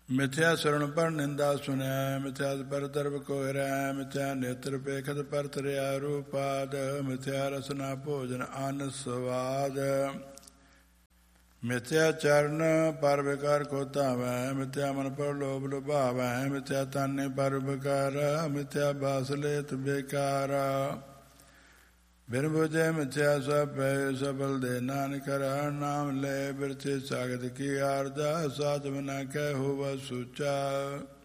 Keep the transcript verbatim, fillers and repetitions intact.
ਮਿਥਿਆ ਸੁਰਣ ਪਰ ਨਿੰਦਾ ਸੁਨੈ, ਮਿਥਿਆ ਪਰ ਦਰਬ ਕੋਇਰੈ, ਮਿਥਿਆ ਨੇਤਰ ਪੇਖਤ ਪਰ ਤਰਿਆ ਰੂਪਾਦ, ਮਿਥਿਆ ਰਸਨਾ ਭੋਜਨ ਅਨ ਸਵਾਦ, ਮਿਥਿਆ ਚਰਨ ਪਰ ਵਿਕਾਰ ਕੋ ਧਾਵੈ, ਮਿਥਿਆ ਮਨ ਪਰ ਲੋਭ ਲੁਭਾਵੈ, ਮਿਥਿਆ ਤਾਨੇ ਪਰ ਵਿਕਾਰ, ਮਿਥਿਆ ਬਾਸ ਲੇਤ ਬੇਕਾਰ, ਬਿਨ ਬੁਝੈ ਮਿਥਿਆ ਸਭ ਪੈ ਸਫਲ ਦੇ ਨਾਨਕ ਹਰਿ ਨਾਮ ਲੈ, ਬਿਰਥੇ ਸਾਗਤ ਕੀ ਆਰਦਾ, ਸਾਧ ਬਿਨਾ ਕਹਿ ਹੋਵ ਸੂਚਾ।